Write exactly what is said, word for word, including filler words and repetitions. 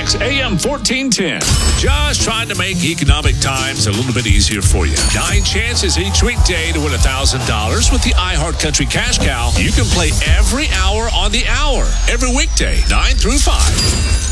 X A M fourteen ten. Just trying to make economic times a little bit easier for you. Nine chances each weekday to win one thousand dollars with the iHeart Country Cash Cow. You can play every hour on the hour, every weekday, nine through five.